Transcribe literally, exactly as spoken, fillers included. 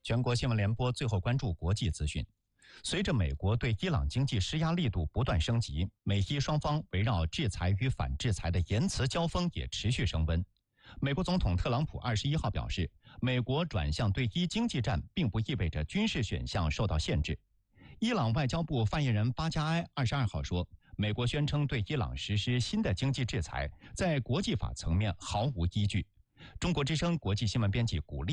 全国新闻联播最后关注国际资讯。随着美国对伊朗经济施压力度不断升级，美伊双方围绕制裁与反制裁的言辞交锋也持续升温。美国总统特朗普二十一号表示，美国转向对伊经济战并不意味着军事选项受到限制。伊朗外交部发言人巴加埃二十二号说，美国宣称对伊朗实施新的经济制裁，在国际法层面毫无依据。中国之声国际新闻编辑古丽